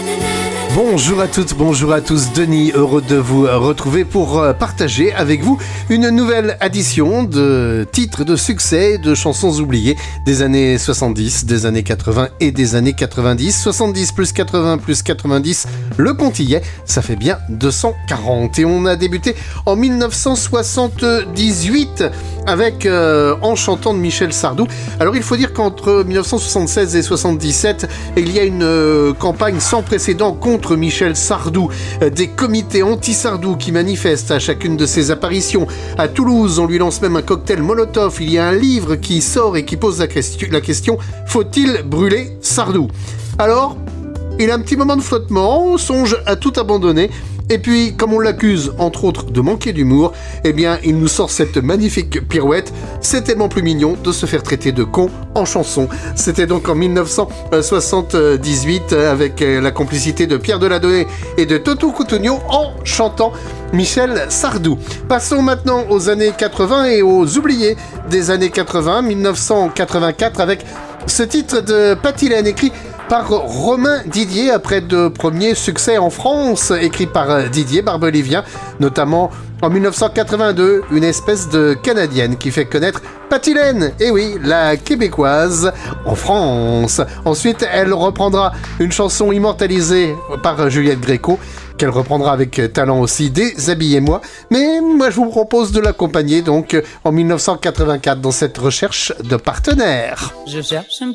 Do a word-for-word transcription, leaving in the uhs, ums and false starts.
Bonjour à toutes, bonjour à tous, Denis, heureux de vous retrouver pour partager avec vous une nouvelle addition de titres de succès, de chansons oubliées des années soixante-dix, des années quatre-vingts et des années quatre-vingt-dix. soixante-dix plus quatre-vingts plus quatre-vingt-dix, le compte y est, ça fait bien deux cent quarante. Et on a débuté en mille neuf cent soixante-dix-huit avec euh, En chantant de Michel Sardou. Alors il faut dire qu'entre mille neuf cent soixante-seize et soixante-dix-sept, il y a une euh, campagne sans précédent contre Michel Sardou, des comités anti-Sardou qui manifestent à chacune de ses apparitions. À Toulouse, on lui lance même un cocktail Molotov. Il y a un livre qui sort et qui pose la question, la question faut-il brûler Sardou? Alors, il a un petit moment de flottement, songe à tout abandonner. Et puis, comme on l'accuse, entre autres, de manquer d'humour, eh bien, il nous sort cette magnifique pirouette. C'est tellement plus mignon de se faire traiter de con en chanson. C'était donc en mille neuf cent soixante-dix-huit, avec la complicité de Pierre Deladoné et de Toto Cutugno, en chantant Michel Sardou. Passons maintenant aux années quatre-vingts et aux oubliés des années quatre-vingts, mille neuf cent quatre-vingt-quatre, avec ce titre de Patilène, écrit par Romain Didier, après de premiers succès en France, écrit par Didier Barbelivien, notamment en mille neuf cent quatre-vingt-deux, une espèce de Canadienne qui fait connaître Patilène, et oui, la québécoise, en France. Ensuite, elle reprendra une chanson immortalisée par Juliette Gréco, qu'elle reprendra avec talent aussi, Déshabillez-moi. Mais moi, je vous propose de l'accompagner donc en mille neuf cent quatre-vingt-quatre dans cette recherche de partenaire. Je cherche un